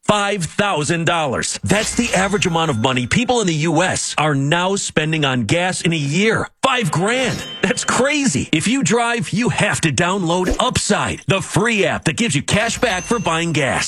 $5,000. That's the average amount of money people in the U.S. are now spending on gas in a year. $5,000. That's crazy. If you drive, you have to download Upside, the free app that gives you cash back for buying gas.